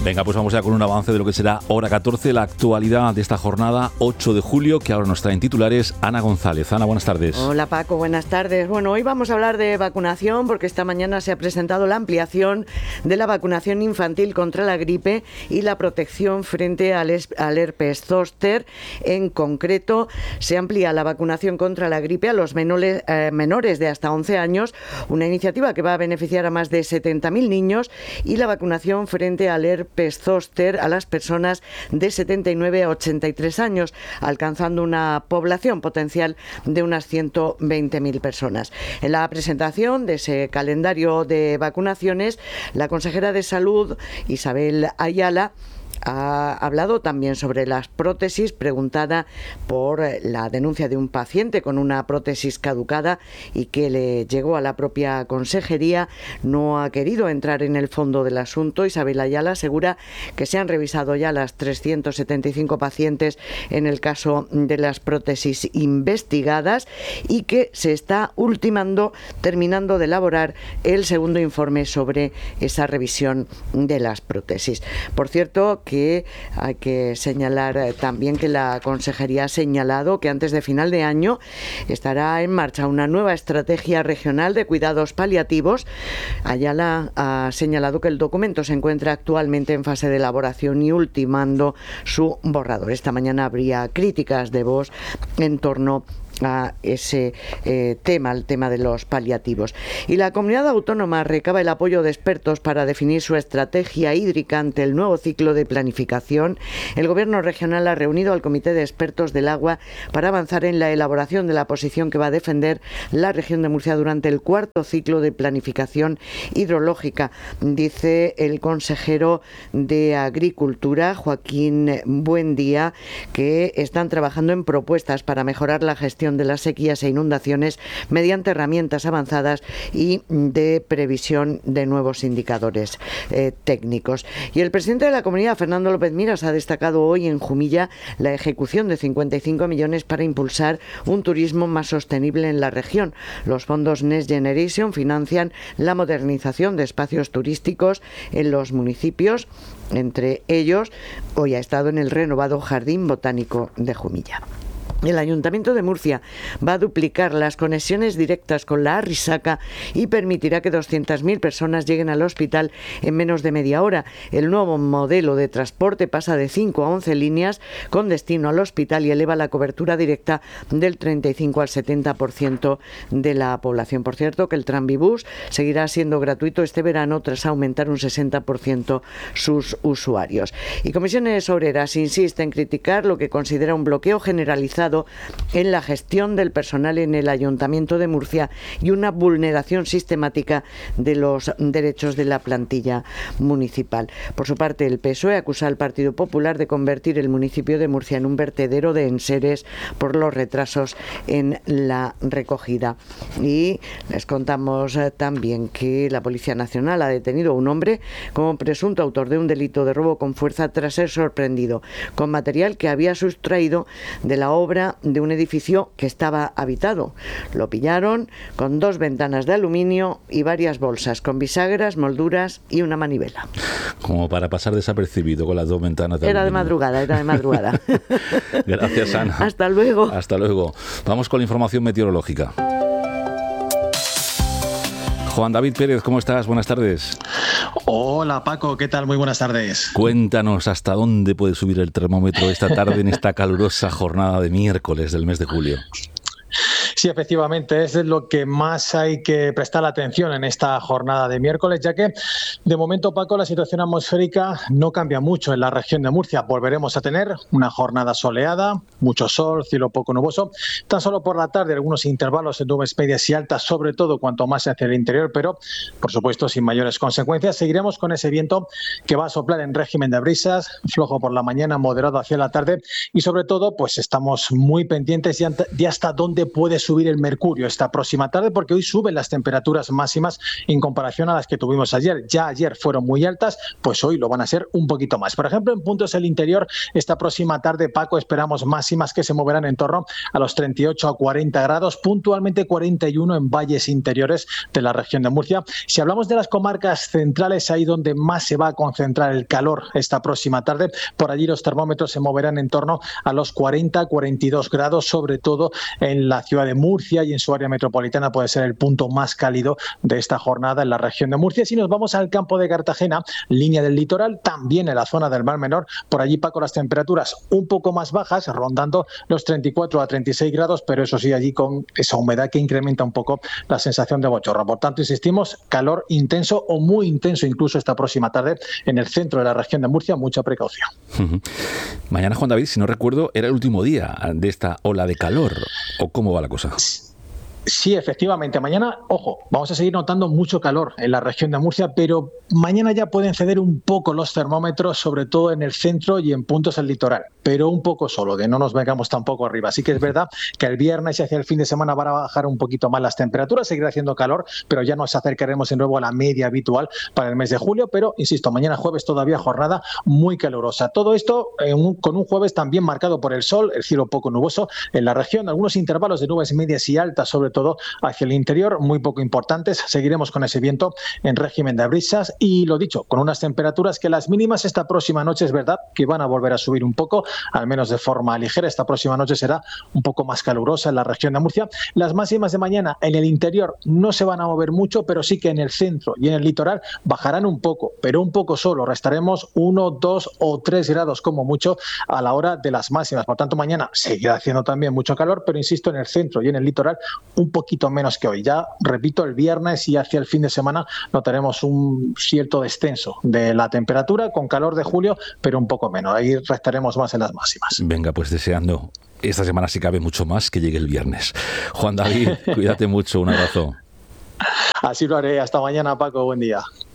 Venga, pues vamos ya con un avance de lo que será hora 14, la actualidad de esta jornada 8 de julio, que ahora nos traen titulares Ana González. Ana, buenas tardes. Hola Paco, buenas tardes. Bueno, hoy vamos a hablar de vacunación porque esta mañana se ha presentado la ampliación de la vacunación infantil contra la gripe y la protección frente al herpes zóster. En concreto, se amplía la vacunación contra la gripe a los menores de hasta 11 años, una iniciativa que va a beneficiar a más de 70.000 niños, y la vacunación frente al herpes zóster a las personas de 79 a 83 años, alcanzando una población potencial de unas 120.000 personas. En la presentación de ese calendario de vacunaciones, la consejera de Salud, Isabel Ayala, ha hablado también sobre las prótesis, preguntada por la denuncia de un paciente con una prótesis caducada y que le llegó a la propia consejería. No ha querido entrar en el fondo del asunto. Isabel Ayala asegura que se han revisado ya las 375 pacientes en el caso de las prótesis investigadas y que se está terminando de elaborar el segundo informe sobre esa revisión de las prótesis. Por cierto, que hay que señalar también que la Consejería ha señalado que antes de final de año estará en marcha una nueva estrategia regional de cuidados paliativos. Ayala ha señalado que el documento se encuentra actualmente en fase de elaboración y ultimando su borrador. Esta mañana habría críticas de Vox en torno a ese tema, el tema de los paliativos. Y la comunidad autónoma recaba el apoyo de expertos para definir su estrategia hídrica ante el nuevo ciclo de planificación. El Gobierno regional ha reunido al Comité de Expertos del Agua para avanzar en la elaboración de la posición que va a defender la región de Murcia durante el cuarto ciclo de planificación hidrológica. Dice el consejero de Agricultura, Joaquín Buendía, que están trabajando en propuestas para mejorar la gestión de las sequías e inundaciones mediante herramientas avanzadas y de previsión de nuevos indicadores técnicos. Y el presidente de la comunidad, Fernando López Miras, ha destacado hoy en Jumilla la ejecución de 55 millones para impulsar un turismo más sostenible en la región. Los fondos Next Generation financian la modernización de espacios turísticos en los municipios. Entre ellos, hoy ha estado en el renovado Jardín Botánico de Jumilla. El Ayuntamiento de Murcia va a duplicar las conexiones directas con la Arrisaca y permitirá que 200.000 personas lleguen al hospital en menos de media hora. El nuevo modelo de transporte pasa de 5 a 11 líneas con destino al hospital y eleva la cobertura directa del 35 al 70% de la población. Por cierto, que el Tranvibús seguirá siendo gratuito este verano tras aumentar un 60% sus usuarios. Y Comisiones Obreras insiste en criticar lo que considera un bloqueo generalizado en la gestión del personal en el Ayuntamiento de Murcia y una vulneración sistemática de los derechos de la plantilla municipal. Por su parte, el PSOE acusa al Partido Popular de convertir el municipio de Murcia en un vertedero de enseres por los retrasos en la recogida. Y les contamos también que la Policía Nacional ha detenido a un hombre como presunto autor de un delito de robo con fuerza tras ser sorprendido con material que había sustraído de la obra de un edificio que estaba habitado. Lo pillaron con 2 ventanas de aluminio y varias bolsas con bisagras, molduras y una manivela. Como para pasar desapercibido con las 2 ventanas de aluminio. Era de madrugada. Gracias, Ana. Hasta luego. Hasta luego. Vamos con la información meteorológica. Juan David Pérez, ¿cómo estás? Buenas tardes. Hola Paco, ¿qué tal? Muy buenas tardes. Cuéntanos hasta dónde puede subir el termómetro esta tarde en esta calurosa jornada de miércoles del mes de julio. Sí, efectivamente, es lo que más hay que prestar atención en esta jornada de miércoles, ya que de momento, Paco, la situación atmosférica no cambia mucho en la región de Murcia. Volveremos a tener una jornada soleada, mucho sol, cielo poco nuboso, tan solo por la tarde algunos intervalos de nubes medias y altas, sobre todo cuanto más hacia el interior, pero por supuesto sin mayores consecuencias. Seguiremos con ese viento que va a soplar en régimen de brisas, flojo por la mañana, moderado hacia la tarde y sobre todo pues estamos muy pendientes de hasta dónde puede subir el mercurio esta próxima tarde, porque hoy suben las temperaturas máximas en comparación a las que tuvimos ayer. Ya ayer fueron muy altas, pues hoy lo van a ser un poquito más. Por ejemplo, en puntos del interior, esta próxima tarde, Paco, esperamos máximas que se moverán en torno a los 38 a 40 grados, puntualmente 41 en valles interiores de la región de Murcia. Si hablamos de las comarcas centrales, ahí donde más se va a concentrar el calor esta próxima tarde, por allí los termómetros se moverán en torno a los 40 a 42 grados, sobre todo en la ciudad de Murcia y en su área metropolitana puede ser el punto más cálido de esta jornada en la región de Murcia. Si nos vamos al campo de Cartagena, línea del litoral, también en la zona del Mar Menor, por allí, Paco, las temperaturas un poco más bajas, rondando los 34 a 36 grados, pero eso sí, allí con esa humedad que incrementa un poco la sensación de bochorno. Por tanto, insistimos, calor intenso o muy intenso incluso esta próxima tarde en el centro de la región de Murcia, mucha precaución. Mañana, Juan David, si no recuerdo, era el último día de esta ola de calor, ¿o cómo va la cosa? Sí, efectivamente. Mañana, ojo, vamos a seguir notando mucho calor en la región de Murcia, pero mañana ya pueden ceder un poco los termómetros, sobre todo en el centro y en puntos del litoral, pero un poco solo, que no nos vengamos tampoco arriba. Así que es verdad que el viernes y hacia el fin de semana van a bajar un poquito más las temperaturas, seguirá haciendo calor, pero ya nos acercaremos de nuevo a la media habitual para el mes de julio, pero, insisto, mañana jueves todavía jornada muy calurosa. Todo esto con un jueves también marcado por el sol, el cielo poco nuboso en la región, algunos intervalos de nubes medias y altas, sobre todo hacia el interior, muy poco importantes. Seguiremos con ese viento en régimen de brisas y, lo dicho, con unas temperaturas que las mínimas esta próxima noche es verdad que van a volver a subir un poco, al menos de forma ligera. Esta próxima noche será un poco más calurosa en la región de Murcia. Las máximas de mañana en el interior no se van a mover mucho, pero sí que en el centro y en el litoral bajarán un poco, pero un poco solo. Restaremos 1, 2 o 3 grados como mucho a la hora de las máximas. Por tanto, mañana seguirá haciendo también mucho calor, pero insisto, en el centro y en el litoral un poquito menos que hoy. Ya, repito, el viernes y hacia el fin de semana notaremos un cierto descenso de la temperatura, con calor de julio, pero un poco menos. Ahí restaremos más en las máximas. Venga, pues deseando esta semana, si cabe, mucho más, que llegue el viernes. Juan David, cuídate mucho, un abrazo. Así lo haré. Hasta mañana, Paco. Buen día.